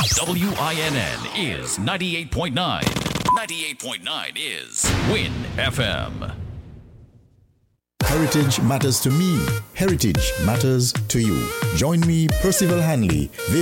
WINN is 98.9. 98.9 is Win FM. Heritage matters to me. Heritage matters to you. Join me, Percival Hanley,